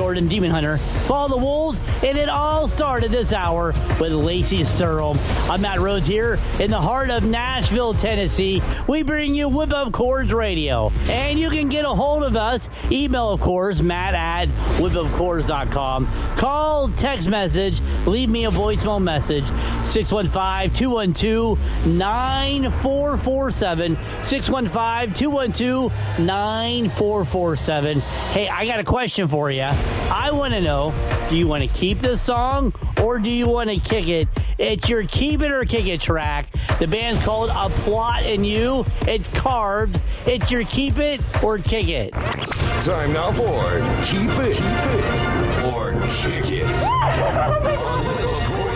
Jordan, Demon Hunter. Follow the Wolves, and it all started this hour with Lacey Sturl. I'm Matt Rhodes here in the heart of Nashville, Tennessee. We bring you Whip Up Coors Radio, and you can get a hold of us. Email, of course, matt@whipupcoors.com. Call, text message, leave me a voicemail message, 615-212-9447, 615-212-9447. Hey, I got a question for you. I want to know, do you want to keep this song or do you want to kick it? It's your Keep It or Kick It track. The band's called A Plot in You. It's carved. It's your Keep It or Kick It. Time now for Keep It or Kick It.